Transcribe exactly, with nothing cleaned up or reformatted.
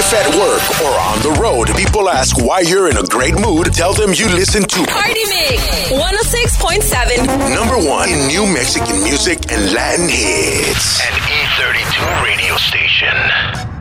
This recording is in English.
If at work or on the road, people ask why you're in a great mood, tell them you listen to Party Mix one oh six point seven. Number one in new Mexican music and Latin hits. An E thirty-two radio station.